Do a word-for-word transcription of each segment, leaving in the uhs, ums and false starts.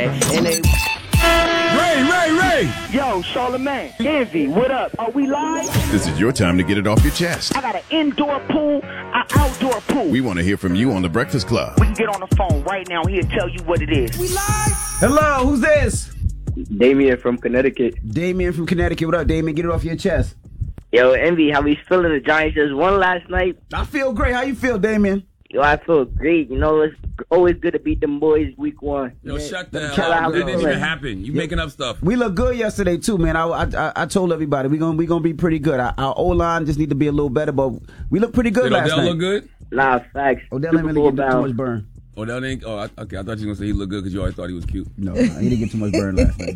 And they... Ray, Ray, Ray! Yo, Charlamagne, Envy, what up? Are we live? This is your time to get it off your chest. I got an indoor pool, an outdoor pool. We want to hear from you on The Breakfast Club. We can get on the phone right now. He'll tell you what it is. We live? Hello, who's this? Damien from Connecticut. Damien from Connecticut. What up, Damien? Get it off your chest. Yo, Envy, how we feeling? The Giants just won last night. I feel great. How you feel, Damien? Yo, I feel great. You know, it's always good to beat them boys week one. Yo, Man, shut the tell hell her how up. we That didn't feeling. even happen. You Yeah. making up stuff. We look good yesterday too, man. I I, I told everybody we gonna we gonna be pretty good. Our, our O line just need to be a little better, but we look pretty good Did last Odell night. look good? Nah, facts. Odell Super didn't Bowl really get too bound. much burn. Odell didn't? Oh, I, okay. I thought you were going to say he looked good because you always thought he was cute. No, he didn't get too much burn last night.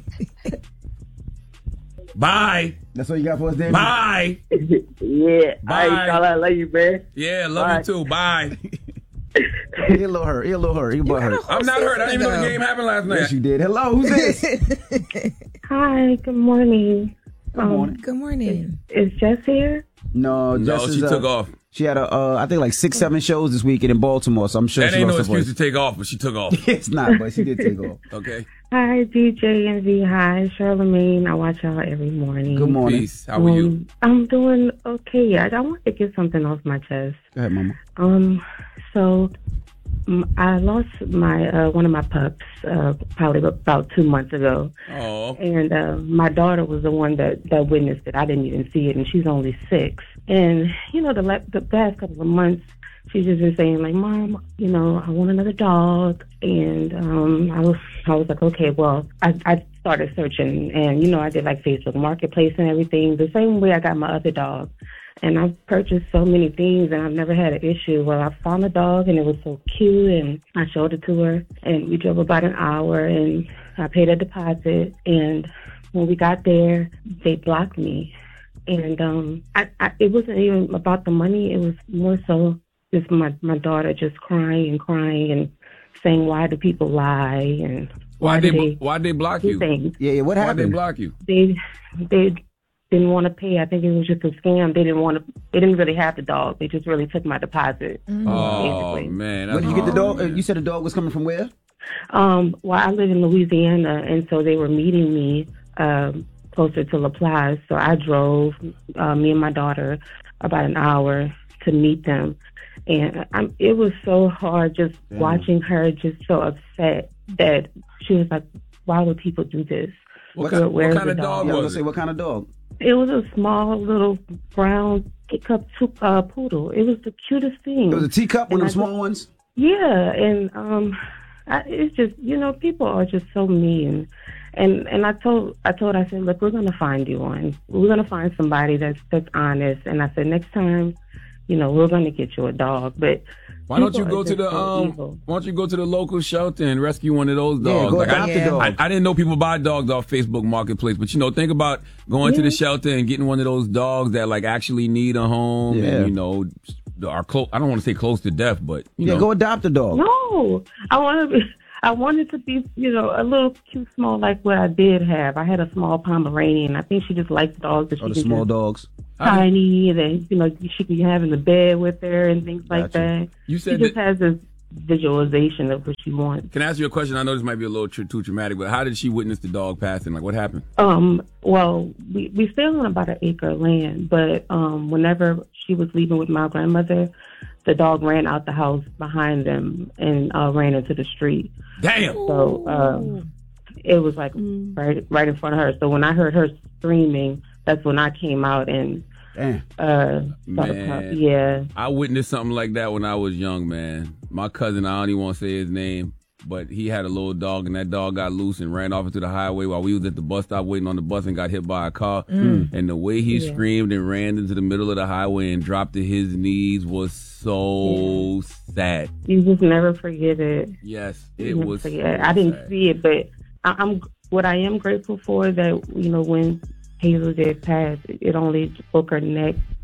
Bye. That's all you got for us, Damien? Bye. Yeah. Bye. All right, y'all, I love you, man. Yeah, love Bye. you too. Bye. He a little hurt. He a little hurt. He butt hurt. I'm not hurt. I didn't even know the game happened last night. Yes, you did. Hello, who's this? Hi, good morning. Good morning. Good morning. Is Jess here? No, No, Jess she is, uh, took off. She had a, uh, I think like six, seven shows this weekend in Baltimore, so I'm sure That she ain't no lost her excuse voice. to take off, but she took off. It's not, but she did take off. Okay. Hi, D J and V. Hi, Charlamagne. I watch y'all every morning. Good morning. Peace. How are you? Um, I'm doing okay. I, I want to get something off my chest. Go ahead, Mama. Um, so m- I lost my uh, one of my pups uh, probably about two months ago, Oh. and uh, my daughter was the one that, that witnessed it. I didn't even see it, and she's only six. And you know, the la- the past couple of months, she's just been saying like, "Mom, you know, I want another dog." And um, I was I was like, okay, well, I, I started searching, and you know, I did like Facebook Marketplace and everything, the same way I got my other dog. And I've purchased so many things, and I've never had an issue. Well, I found a dog, and it was so cute, and I showed it to her, and we drove about an hour, and I paid a deposit. And when we got there, they blocked me. And um, I, I, it wasn't even about the money. It was more so just my, my daughter just crying and crying and saying, why do people lie? And Why do they they Why they block do you? things? Yeah, yeah. What Why they happened? block you? They, they didn't want to pay. I think it was just a scam. They didn't want to. They didn't really have the dog. They just really took my deposit. Oh basically. man. Where did you get the that's- dog? Uh, You said the dog was coming from where? Um, well, I live in Louisiana, and so they were meeting me um, closer to La Place. So I drove, uh, me and my daughter, about an hour to meet them. And I'm, it was so hard just Damn. watching her just so upset that she was like, why would people do this? What, Where- kind, what where's kind the of dog? dog Yeah, I was gonna was say, it? what kind of dog? It was a small little brown teacup uh, poodle. It was the cutest thing. It was a teacup, one of And them I small ones? Yeah, and um, I, it's just, you know, people are just so mean. And and I told I told I said, look, we're gonna find you one. We're gonna find somebody that's that's honest. And I said, next time, you know, we're gonna get you a dog. But Why don't you people go are to just the so um? evil. Why don't you go to the local shelter and rescue one of those Yeah, dogs? go Like, adopt I, the Yeah. dog. I, I didn't know people buy dogs off Facebook Marketplace, but you know, think about going to the Yeah. shelter and getting one of those dogs that like actually need a home Yeah. and you know are close. I don't want to say close to death, but you Yeah, know, go adopt a dog. No, I want to. I wanted to be, you know, a little cute, small, like what I did have. I had a small Pomeranian. I think she just likes dogs that Or she the can small just dogs. tiny, and then, you know, she can have in the bed with her and things like Gotcha. that. You She said just that. has this visualization of what she wants. Can I ask you a question? I know this might be a little tr- too traumatic, but how did she witness the dog passing? Like, what happened? Um, well, we we stay on about an acre of land, but um, whenever she was leaving with my grandmother, the dog ran out the house behind them and uh, ran into the street. Damn. So um, it was like right right in front of her. So when I heard her screaming, that's when I came out and Damn. uh, started Man. crying. Yeah. I witnessed something like that when I was young, man. My cousin, I don't even want to say his name, but he had a little dog, and that dog got loose and ran off into the highway while we was at the bus stop waiting on the bus and got hit by a car. And the way he Yeah. screamed and ran into the middle of the highway and dropped to his knees was so sad. You just never forget it. Yes, You it never was. forget. so I didn't sad. see it, but I, I'm what I am grateful for that, you know, when Hazel did pass, it only broke her neck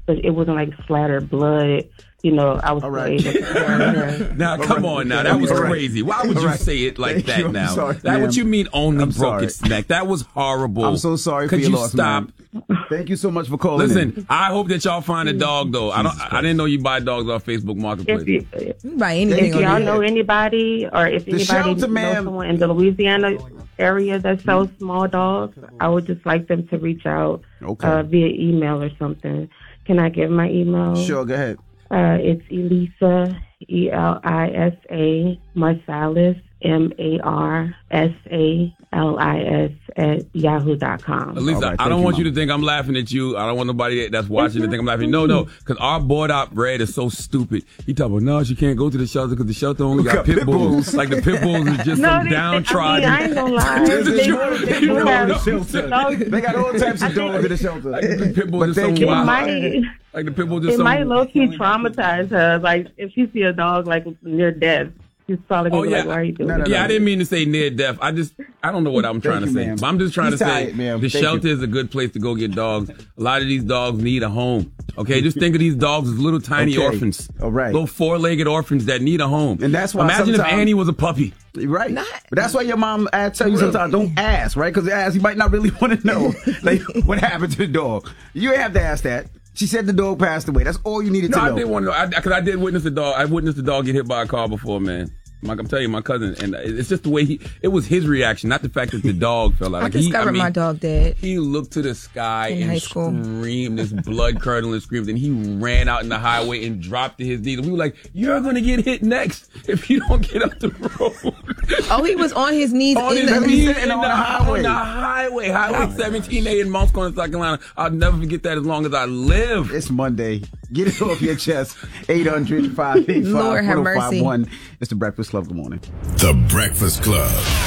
but it wasn't like splattered blood. You know, I was All right. afraid. Now, come on now. That was All right. crazy. Why would All you right. say it like Thank that you. I'm now? sorry, that ma'am. what you mean only I'm broke sorry. its neck? That was horrible. I'm so sorry Could for your you loss, stop? man. Thank you so much for calling Listen, in. I hope that y'all find a dog though. I don't. I didn't know you buy dogs off Facebook Marketplace. If you, Right, anything if on y'all the know anybody, or if The anybody shelter, knows ma'am. someone in the Louisiana area that sells small dogs, I would just like them to reach out Okay. uh, via email or something. Can I give my email? Sure, go ahead. Uh, it's Elisa, E L I S A, Marsalis, M A R S A L I S, at yahoo dot com. Lisa, All right, I thank don't you, want you Mama. to think I'm laughing at you. I don't want nobody that's watching to think I'm laughing. No, no, because our board op Red is so stupid. He talking about, no, she can't go to the shelter because the shelter only got Got pit pit bulls. bulls. Like the pit bulls is just No, some they, they, downtrodden. I, mean, I ain't gonna lie. This is They, true. they You do don't have, know. Shelter. no, They got all types of I dogs think- in the shelter. Like the pit bulls But is thank some you, it wild. might, Like the pit bulls is it some. might low key traumatize her. Like if she see a dog like near death, she's probably gonna Oh, be yeah. like, "Why are you doing No, no, that?" Yeah, I didn't mean to say near death. I just, I don't know what I'm trying you, to say. ma'am. But I'm just trying He's to say tired, ma'am. the Thank shelter you. is a good place to go get dogs. A lot of these dogs need a home. Okay, just think of these dogs as little tiny Okay. orphans. All right. Little four-legged orphans that need a home. And that's why Imagine if sometimes- Annie was a puppy. Right. But that's why your mom I tell you sometimes don't ask, right? Because ask, you might not really want to know like what happened to the dog. You ain't have to ask that. She said the dog passed away. That's all you needed No, to I know. did want to know because I, I did witness the dog. I witnessed the dog get hit by a car before, man. Like I'm telling you, my cousin, and it's just the way he. It was his reaction, not the fact that the dog fell out. I Like he, discovered I mean, my dog dead. He looked to the sky In and high school. screamed, this blood curdling screams, and he ran out in the highway and dropped to his knees. And we were like, "You're gonna get hit next if you don't get up the road." Oh, he was on his knees on in his the knees sitting in on the the highway. on the highway, Highway seventeen A in Mounts Corner, South Carolina. I'll never forget that as long as I live. It's Monday. Get it off your chest. eight hundred, five eight five, Lord have four oh five one. mercy. It's the Breakfast Club. Good morning. The Breakfast Club.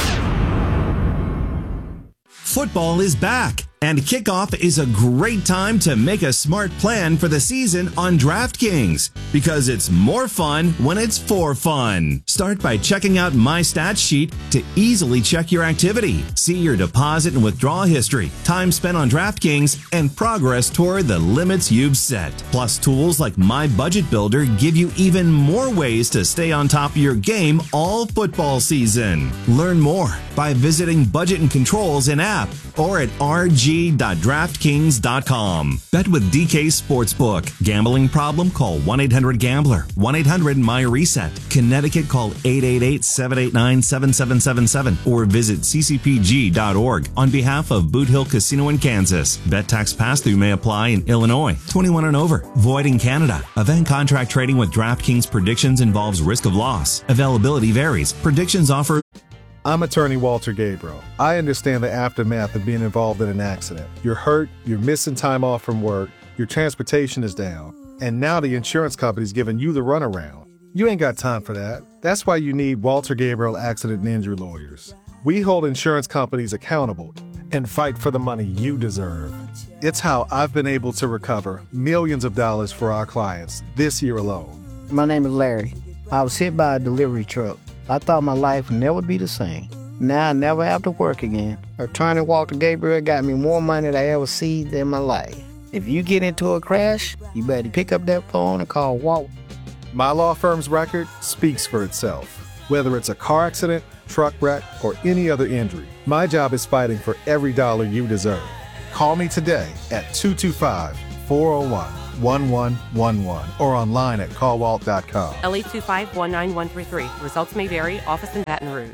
Football is back, and kickoff is a great time to make a smart plan for the season on DraftKings, because it's more fun when it's for fun. Start by checking out My Stats Sheet to easily check your activity, see your deposit and withdrawal history, time spent on DraftKings, and progress toward the limits you've set. Plus, tools like My Budget Builder give you even more ways to stay on top of your game all football season. Learn more by visiting Budget and Controls in app or at r g dot draftkings dot com. Bet with D K Sportsbook. Gambling problem? Call one eight hundred gambler. one eight hundred my reset. Connecticut, call eight eight eight, seven eight nine, seven seven seven seven or visit c c p g dot org on behalf of Boot Hill Casino in Kansas. Bet tax pass-through may apply in Illinois. twenty-one and over. Void in Canada. Event contract trading with DraftKings predictions involves risk of loss. Availability varies. Predictions offer. I'm attorney Walter Gabriel. I understand the aftermath of being involved in an accident. You're hurt, you're missing time off from work, your transportation is down, and now the insurance company's giving you the runaround. You ain't got time for that. That's why you need Walter Gabriel Accident and Injury Lawyers. We hold insurance companies accountable and fight for the money you deserve. It's how I've been able to recover millions of dollars for our clients this year alone. My name is Larry. I was hit by a delivery truck. I thought my life would never be the same. Now I never have to work again. Attorney Walter Gabriel got me more money than I ever seen in my life. If you get into a crash, you better pick up that phone and call Walt. My law firm's record speaks for itself. Whether it's a car accident, truck wreck, or any other injury, my job is fighting for every dollar you deserve. Call me today at two two five, four oh one, one one one one or online at call walt dot com. L eight two five, one nine one three three. Results may vary. Office in Baton Rouge.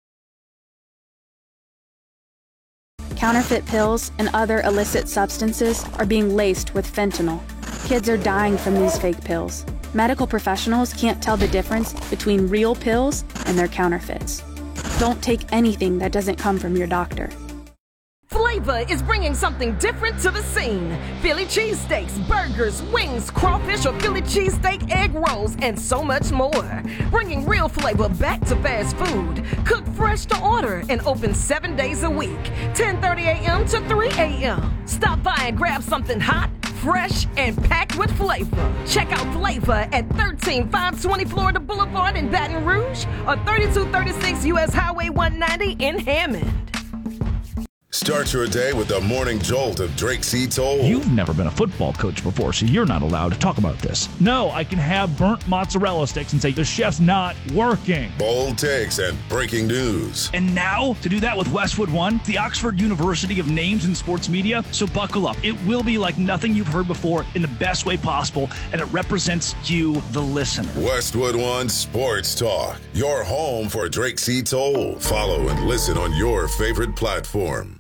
Counterfeit pills and other illicit substances are being laced with fentanyl. Kids are dying from these fake pills. Medical professionals can't tell the difference between real pills and their counterfeits. Don't take anything that doesn't come from your doctor. Flavor is bringing something different to the scene. Philly cheesesteaks, burgers, wings, crawfish or Philly cheesesteak egg rolls, and so much more. Bringing real flavor back to fast food. Cooked fresh to order and open seven days a week, ten thirty a.m. to three a.m. Stop by and grab something hot, fresh, and packed with flavor. Check out Flavor at thirteen five twenty Florida Boulevard in Baton Rouge or thirty-two thirty-six U S Highway one ninety in Hammond. Start your day with the morning jolt of Drake C. Toll. You've never been a football coach before, so you're not allowed to talk about this. No, I can have burnt mozzarella sticks and say the chef's not working. Bold takes and breaking news. And now, to do that with Westwood One, the Oxford University of Names in Sports Media. So buckle up. It will be like nothing you've heard before in the best way possible, and it represents you, the listener. Westwood One Sports Talk, your home for Drake C. Toll. Follow and listen on your favorite platform.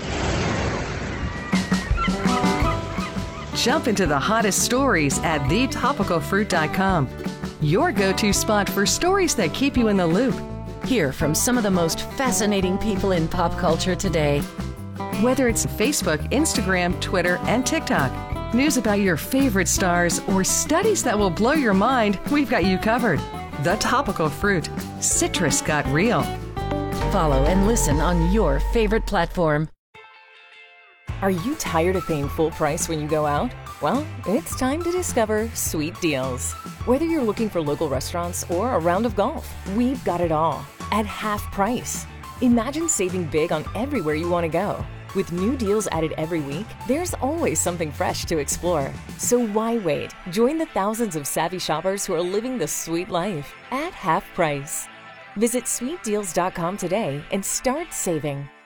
Jump into the hottest stories at the topical fruit dot com. Your go-to spot for stories that keep you in the loop. Hear from some of the most fascinating people in pop culture today. Whether it's Facebook, Instagram, Twitter, and TikTok, news about your favorite stars, or studies that will blow your mind, we've got you covered. The Topical Fruit. Citrus got real. Follow and listen on your favorite platform. Are you tired of paying full price when you go out? Well, it's time to discover Sweet Deals. Whether you're looking for local restaurants or a round of golf, we've got it all at half price. Imagine saving big on everywhere you want to go. With new deals added every week, there's always something fresh to explore. So why wait? Join the thousands of savvy shoppers who are living the sweet life at half price. Visit sweet deals dot com today and start saving.